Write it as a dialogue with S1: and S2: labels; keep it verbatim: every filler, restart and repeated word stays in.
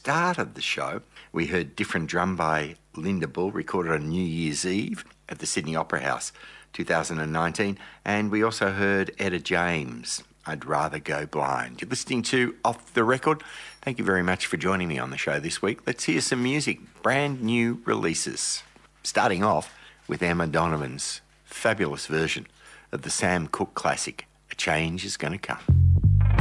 S1: start of the show, we heard Different Drum by Linda Bull, recorded on New Year's Eve at the Sydney Opera House, two thousand nineteen. And we also heard Etta James, I'd Rather Go Blind. You're listening to Off the Record. Thank you very much for joining me on the show this week. Let's hear some music, brand new releases. Starting off with Emma Donovan's fabulous version of the Sam Cooke classic, A Change Is Gonna Come.